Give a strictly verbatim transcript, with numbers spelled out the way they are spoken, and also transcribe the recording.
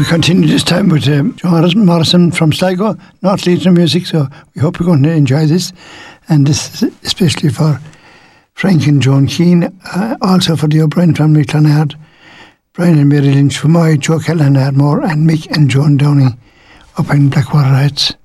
We continue this time with um, John Morrison from Sligo, North Leitrim Music, so we hope you're going to enjoy this. And this is especially for Frank and Joan Keane, uh, also for the O'Brien family, Clonard, Brian and Mary Lynch, Fermoy, Joe Kellan, Ardmore, and Mick and Joan Downey up in Blackwater Heights.